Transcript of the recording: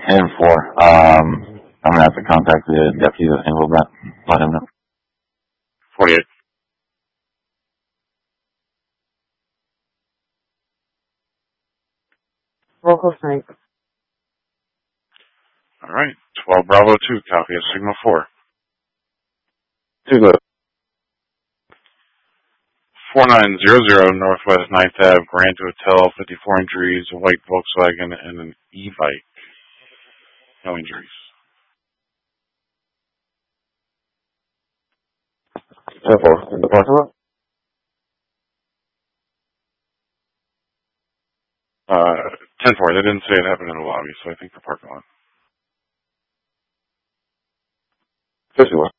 And 4. I'm gonna have to contact the deputy that handled that. Let him know. 48. Local snipe. All right. 12 Bravo 2, copy of Signal 4. 2 good. 4900 Northwest 9th Ave, Grand Hotel, 54 injuries, a white Volkswagen, and an e-bike. No injuries. 10-4. In the parking lot? 10-4. They didn't say it happened in the lobby, so I think the parking lot. 51.